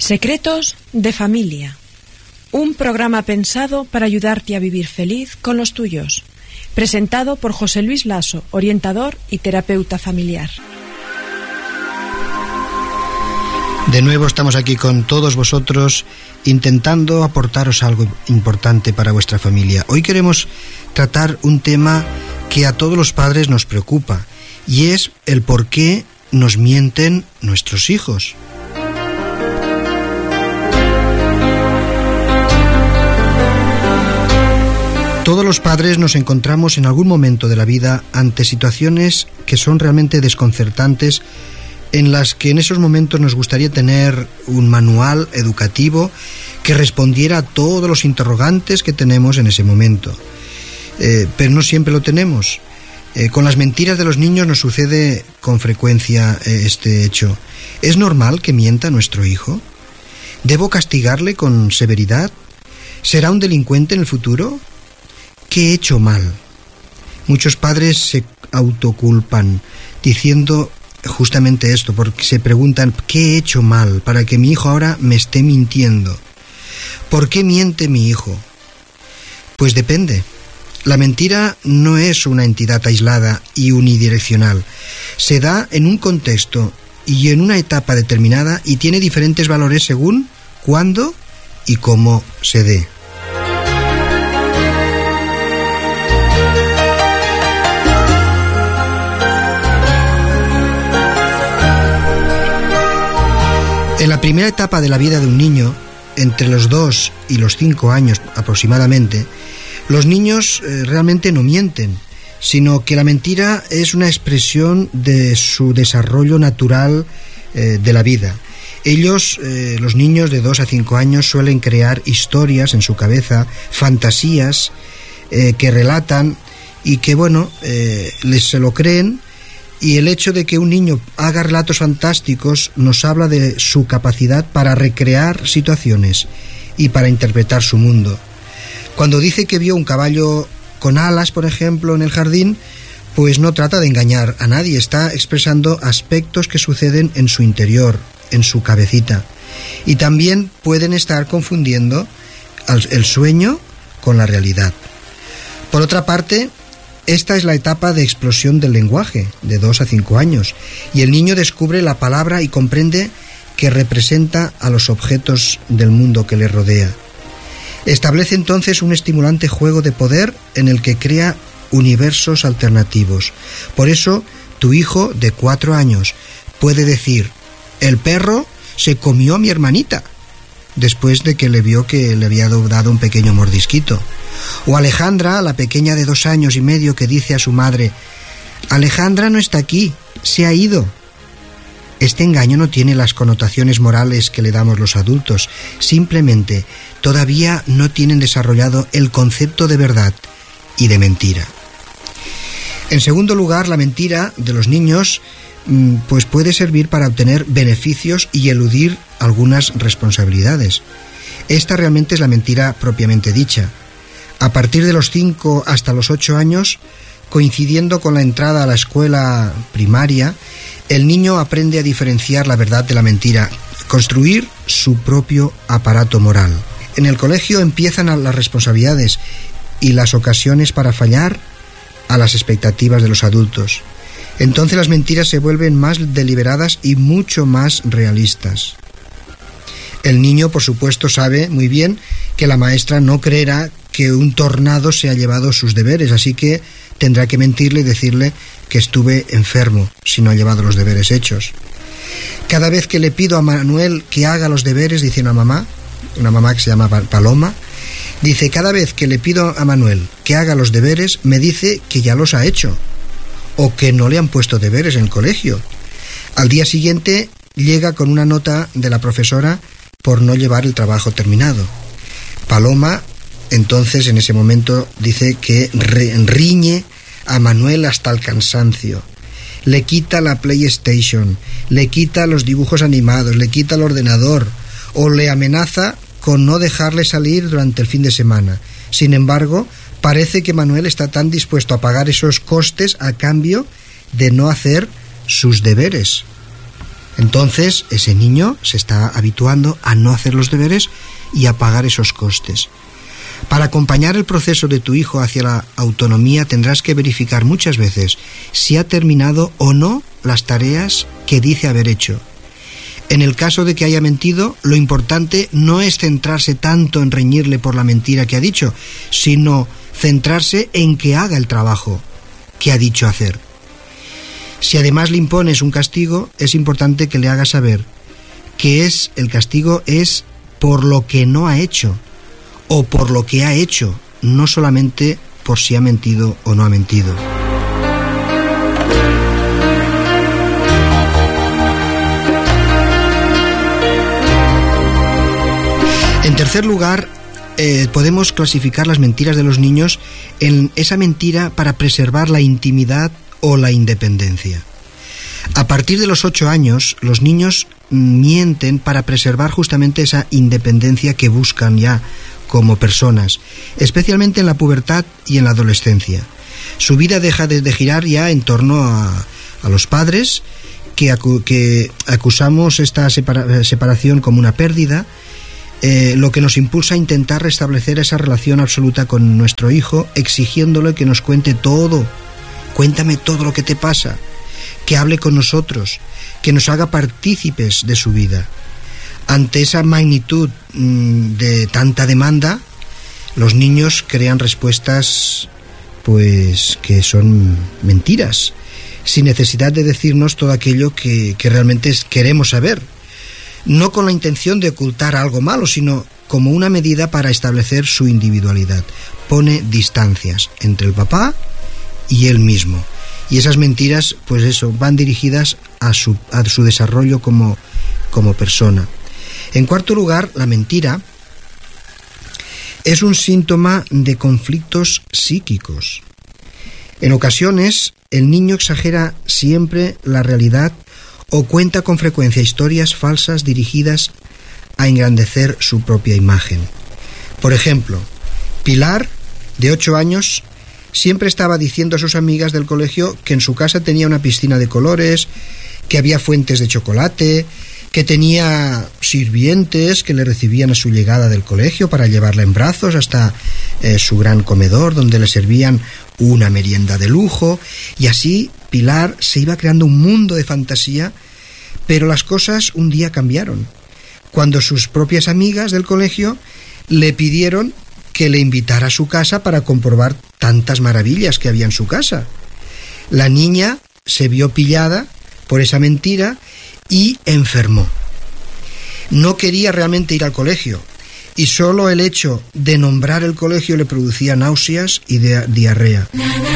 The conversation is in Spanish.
Secretos de familia. Un programa pensado para ayudarte a vivir feliz con los tuyos. Presentado por José Luis Lasso, orientador y terapeuta familiar. De nuevo estamos aquí con todos vosotros intentando aportaros algo importante para vuestra familia. Hoy queremos tratar un tema que a todos los padres nos preocupa y es el por qué nos mienten nuestros hijos. Todos los padres nos encontramos en algún momento de la vida ante situaciones que son realmente desconcertantes, en las que en esos momentos nos gustaría tener un manual educativo que respondiera a todos los interrogantes que tenemos en ese momento. Pero no siempre lo tenemos. Con las mentiras de los niños nos sucede con frecuencia este hecho. ¿Es normal que mienta nuestro hijo? ¿Debo castigarle con severidad? ¿Será un delincuente en el futuro? ¿Qué he hecho mal? Muchos padres se autoculpan diciendo justamente esto, porque se preguntan ¿qué he hecho mal para que mi hijo ahora me esté mintiendo? ¿Por qué miente mi hijo? Pues depende. La mentira no es una entidad aislada y unidireccional. Se da en un contexto y en una etapa determinada y tiene diferentes valores según cuándo y cómo se dé. En la primera etapa de la vida de un niño, entre los 2 y los 5 años aproximadamente, los niños realmente no mienten, sino que la mentira es una expresión de su desarrollo natural de la vida. Ellos, los niños de 2 a 5 años, suelen crear historias en su cabeza, fantasías que relatan y que, se lo creen. Y el hecho de que un niño haga relatos fantásticos nos habla de su capacidad para recrear situaciones y para interpretar su mundo. Cuando dice que vio un caballo con alas, por ejemplo, en el jardín, pues no trata de engañar a nadie, está expresando aspectos que suceden en su interior, en su cabecita. Y también pueden estar confundiendo el sueño con la realidad. Por otra parte, esta es la etapa de explosión del lenguaje, de 2 a 5 años, y el niño descubre la palabra y comprende que representa a los objetos del mundo que le rodea. Establece entonces un estimulante juego de poder en el que crea universos alternativos. Por eso, tu hijo de 4 años puede decir: el perro se comió a mi hermanita, después de que le vio que le había dado un pequeño mordisquito. O Alejandra, la pequeña de 2 años y medio, que dice a su madre: Alejandra no está aquí, se ha ido. Este engaño no tiene las connotaciones morales que le damos los adultos, simplemente todavía no tienen desarrollado el concepto de verdad y de mentira. En segundo lugar, la mentira de los niños pues puede servir para obtener beneficios y eludir algunas responsabilidades. Esta realmente es la mentira propiamente dicha. A partir de los 5 hasta los 8 años, coincidiendo con la entrada a la escuela primaria, el niño aprende a diferenciar la verdad de la mentira, construir su propio aparato moral. En el colegio empiezan las responsabilidades y las ocasiones para fallar a las expectativas de los adultos. Entonces las mentiras se vuelven más deliberadas y mucho más realistas. El niño, por supuesto, sabe muy bien que la maestra no creerá que un tornado se ha llevado sus deberes, así que tendrá que mentirle y decirle que estuve enfermo si no ha llevado los deberes hechos. Cada vez que le pido a Manuel que haga los deberes, dice una mamá que se llama Paloma, dice: cada vez que le pido a Manuel que haga los deberes, me dice que ya los ha hecho o que no le han puesto deberes en el colegio. Al día siguiente llega con una nota de la profesora por no llevar el trabajo terminado. Paloma, entonces, en ese momento, dice que riñe a Manuel hasta el cansancio. Le quita la PlayStation, le quita los dibujos animados, le quita el ordenador o le amenaza con no dejarle salir durante el fin de semana. Sin embargo, parece que Manuel está tan dispuesto a pagar esos costes a cambio de no hacer sus deberes. Entonces ese niño se está habituando a no hacer los deberes y a pagar esos costes. Para acompañar el proceso de tu hijo hacia la autonomía tendrás que verificar muchas veces si ha terminado o no las tareas que dice haber hecho. En el caso de que haya mentido, lo importante no es centrarse tanto en reñirle por la mentira que ha dicho, sino centrarse en que haga el trabajo que ha dicho hacer. Si además le impones un castigo, es importante que le hagas saber que el castigo es por lo que no ha hecho o por lo que ha hecho, no solamente por si ha mentido o no ha mentido. En tercer lugar, podemos clasificar las mentiras de los niños en esa mentira para preservar la intimidad o la independencia. A partir de los 8 años, los niños mienten para preservar justamente esa independencia que buscan ya como personas, especialmente en la pubertad y en la adolescencia. Su vida deja de girar ya en torno a los padres, que acusamos esta separación como una pérdida, lo que nos impulsa a intentar restablecer esa relación absoluta con nuestro hijo, exigiéndole que nos cuente todo. Cuéntame todo lo que te pasa, que hable con nosotros, que nos haga partícipes de su vida. Ante esa magnitud de tanta demanda, los niños crean respuestas pues que son mentiras, sin necesidad de decirnos todo aquello que realmente queremos saber, no con la intención de ocultar algo malo, sino como una medida para establecer su individualidad. Pone distancias entre el papá y él mismo. Y esas mentiras, pues eso, van dirigidas a su desarrollo como persona. En cuarto lugar, la mentira es un síntoma de conflictos psíquicos. En ocasiones, el niño exagera siempre la realidad o cuenta con frecuencia historias falsas dirigidas a engrandecer su propia imagen. Por ejemplo, Pilar, de 8 años, siempre estaba diciendo a sus amigas del colegio que en su casa tenía una piscina de colores, que había fuentes de chocolate, que tenía sirvientes que le recibían a su llegada del colegio para llevarla en brazos hasta su gran comedor, donde le servían una merienda de lujo, y así Pilar se iba creando un mundo de fantasía. Pero las cosas un día cambiaron, cuando sus propias amigas del colegio le pidieron que le invitara a su casa para comprobar tantas maravillas que había en su casa. La niña se vio pillada por esa mentira y enfermó. No quería realmente ir al colegio, y solo el hecho de nombrar el colegio le producía náuseas y diarrea.